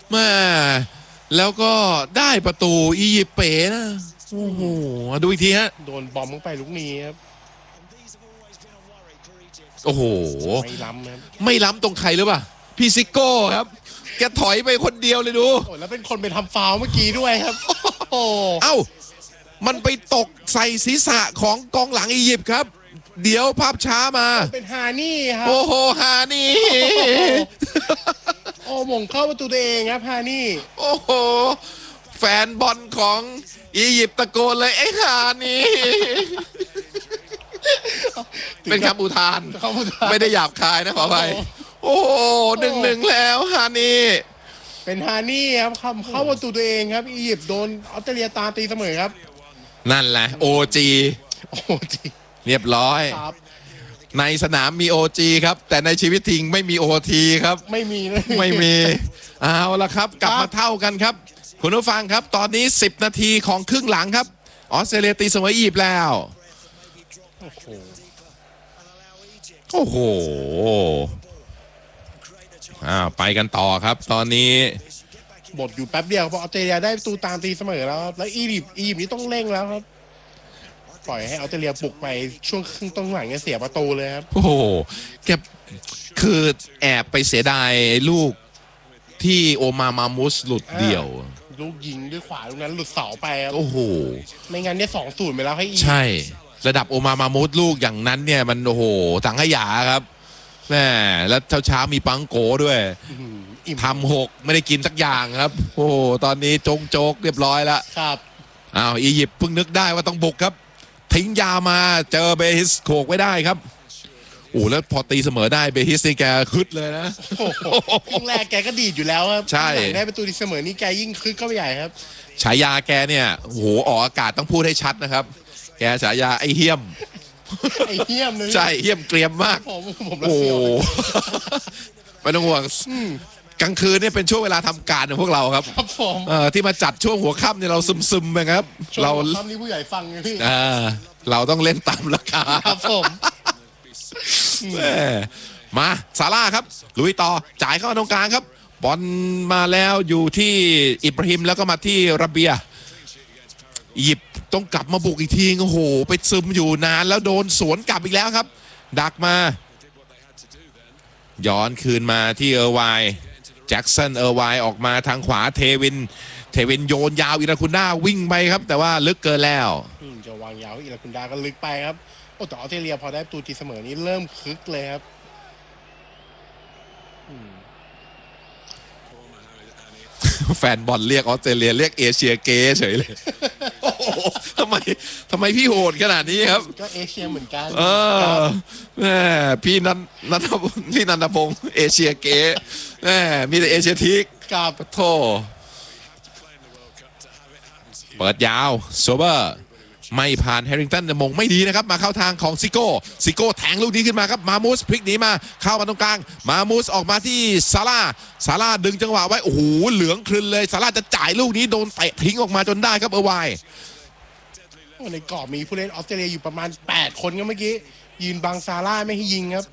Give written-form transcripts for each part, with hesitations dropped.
มาแล้วก็ได้ประตูอียิปต์เป๋นะโอ้โหดูอีกทีฮะโดนบอมเข้าไปลูกนี้ครับโอ้โหไม่ล้ำครับไม่ล้ำตรงใครหรือเปล่าพี่ซิโก้ครับแกถอยไปคนเดียวเลยดูโอ้แล้วเป็นคนไปทำฟาวล์เมื่อกี้ด้วยครับโอ้เอ้ามันไปตกใส่ศีรษะของกองหลังอียิปต์ครับเดี๋ยวภาพช้ามาเป็นฮานี่ครับโอ้โหฮานี่โอ้หม่งเข้าประตูตัวเองครับฮานี่โอ้โหแฟนบอลของอียิปต์ตะโกนเลยไอ้ฮานี่เป็นคำอุทานไม่ได้หยาบคายนะขออภัยโอ้โห1-1แล้วฮานี่เป็นฮานี่ครับเข้าประตูตัวเองครับอียิปต์โดนออสเตรเลียตามตีเสมอครับนั่นแหละโอจีเรียบร้อยในสนามมีโอจีครับแต่ในชีวิตจริงไม่มีโอทีครับไม่มีเอาละครับกลับมาเท่ากันครับคุณผู้ฟังครับตอนนี้10 นาทีของครึ่งหลังครับออสเตรเลียตีเสมออียิปต์แล้วโอ้โหไปกันต่อครับตอนนี้บทอยู่แป๊บเดียวเพราะออสเตรเลียได้ประตูตามตีเสมอแล้วแล้วอียิปต์นี่ต้องเร่งแล้วครับปล่อยให้ออสเตรเลียปลุกไปช่วงครึ่งต้นหลังเนี่ยเสียประตูเลยครับโอ้โหแกคือแอบไปเสียดายลูกที่โอมามุสหลุดเดี่ยวลูกยิงด้วยขวาลูกนั้นหลุดเสาไปครับโอ้โหไม่งั้นเนี่ย2-0ไปแล้วให้อีใช่ระดับโอมามุสลูกอย่างนั้นเนี่ยมันโอ้โหสังขยาครับแม่แล้วเช้ามีปังโกด้วยทำ6ไม่ได้กินสักอย่างครับโอ้ตอนนี้โจ๊กเรียบร้อยแล้วครับอียิปต์เพิ่งนึกได้ว่าต้องบุกครับทิ้งยามาเจอเบฮิสโขกไว้ได้ครับแล้วพอตีเสมอได้เบฮิสนี่แกคึดเลยนะครึ่งแรกแกก็ดีดอยู่แล้วครับใช่ได้ประตูตีเสมอนี่แกยิ่งคึดเข้าไปใหญ่ครับฉายาแกเนี่ยออกอากาศต้องพูดให้ชัดนะครับแกฉายาไอ้เหี้ยมเลยใช่เหี้ยมเกรียมมากโอ้ไม่ต้องห่วงกลางคืนเนี่ยเป็นช่วงเวลาทำการของพวกเราครับที่มาจัดช่วงหัวค่ำเนี่ยเราซึมๆไปครับเราค่ำนี้ผู้ใหญ่ฟังไงพี่เราต้องเล่นตามราคาครับผมมาซาร่าครับลุยต่อจ่ายเข้าตรงกลางครับบอลมาแล้วอยู่ที่อิบราฮิมแล้วก็มาที่ระเบียหยิบต้องกลับมาบุกอีกทีโอ้โหไปซึมอยู่นานแล้วโดนสวนกลับอีกแล้วครับดักมาย้อนคืนมาที่เออร์ไวแจ็คสันเออร์ไวออกมาทางขวาเทวินโยนยาวอิราคุน่าวิ่งไปครับแต่ว่าลึกเกินแล้วจะวางยาวอิราคุน่าก็ลึกไปครับแต่ออสเตรเลียพอได้ประตูตีเสมอนี้เริ่มคึกเลยครับแฟนบอลเรียกออสเตรเลียเรียกเอเชียเกย์เฉยเลยทำไมพี่โหดขนาดนี้ครับก็เอเชียเหมือนกันแม่พี่นันทพงศ์เอเชียเกย์แม่มีแต่เอเชียทิกกับโธ่เปิดยาวโซเบอร์ไม่ผ่านแฮร์ริงตันมงไม่ดีนะครับมาเข้าทางของซิโก้แทงลูกนี้ขึ้นมาครับมามูสพลิกหนีมาเข้ามาตรงกลางมามูสออกมาที่ซาร่าดึงจังหวะไว้โอ้โหเหลืองคลึนเลยซาร่าจะจ่ายลูกนี้โดนเตะทิ้งออกมาจนได้ครับเออร์ไวในกรอบมีผู้เล่นออสเตรเลียอยู่ประมาณ8 คนครับเมื่อกี้ยืนบังซาร่าไม่ให้ยิงครับ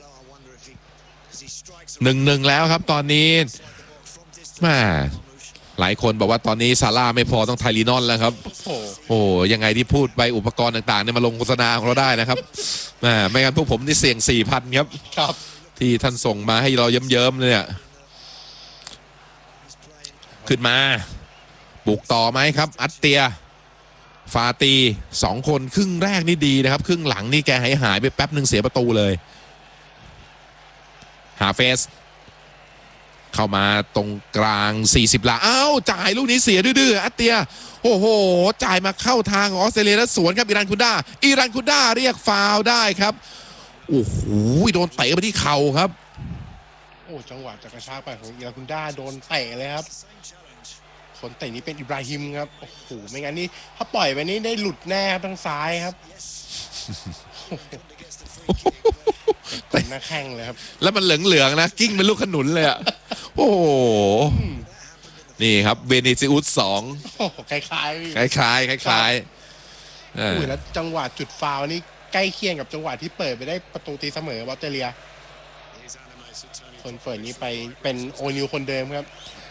1-1แล้วครับตอนนี้แม่หลายคนบอกว่าตอนนี้ซาร่าไม่พอต้องไทลีนอนแล้วครับโอ้ยังไงที่พูดไปอุปกรณ์ต่างๆเนี่ยมาลงโฆษณาของเราได้นะครับไม่งั้นพวกผมนี่เสี่ยง 4,000 ครับที่ท่านส่งมาให้เราเยิ้มๆเนี่ยขึ้นมาบุกต่อไหมครับอัตเตียฟาตี2 คนครึ่งแรกนี่ดีนะครับครึ่งหลังนี่แกหายไปแป๊บหนึ่งเสียประตูเลยหาเฟสเข้ามาตรงกลาง40 หลาจ่ายลูกนี้เสียดื้ออัตเตียโอ้โหจ่ายมาเข้าทางออสเตรเลียแล้วสวนครับอิรันคุด้าเรียกฟาวล์ได้ครับโอ้โหโดนเตะไปที่เข่าครับจังหวะจะกระชากไปของอิรันคุด้าโดนเตะเลยครับคนเตะนี้เป็นอิบราฮิมครับโอ้โหไม่งั้นนี่ถ้าปล่อยไปนี่ได้หลุดแน่ทางซ้ายครับเป็นหน้าแข้งเลยครับแล้วมันเหลืองๆนะกิ้งเป็นลูกขนุนเลยอ่ะโอ้โหนี่ครับเวเนซิอุส2 คล้ายแล้วจังหวะจุดฟาวล์นี่ใกล้เคียงกับจังหวะที่เปิดไปได้ประตูตีเสมอออสเตรเลียคนเปิดนี้ไปเป็นโอนิวคนเดิมครับ